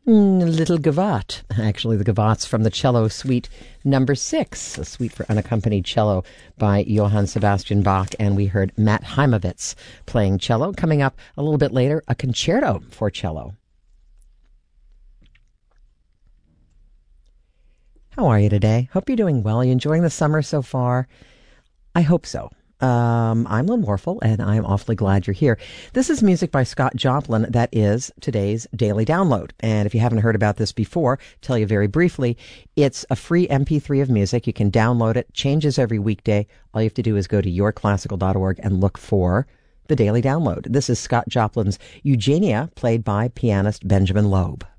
Little Gavotte. Actually, the Gavottes from the Cello Suite Number 6, a suite for unaccompanied cello by Johann Sebastian Bach. And we heard Matt Heimovitz playing cello. Coming up a little bit later, a concerto for cello. How are you today? Hope you're doing well. Are you enjoying the summer so far? I hope so. I'm Lynn Warfel, and I'm awfully glad you're here. This is music by Scott Joplin. That is today's Daily Download. And if you haven't heard about this before, tell you very briefly, it's a free MP3 of music. You can download it. Changes every weekday. All you have to do is go to yourclassical.org and look for the Daily Download. This is Scott Joplin's Eugenia, played by pianist Benjamin Loeb.